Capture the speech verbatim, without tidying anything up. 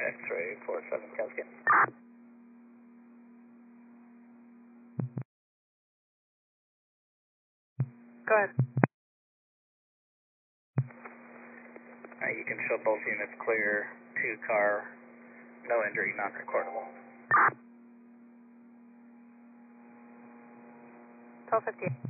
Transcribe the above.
X-ray four seven Cascade. Go ahead. Alright, you can show both units clear, two car, no injury, non-recordable. twelve fifty-eight.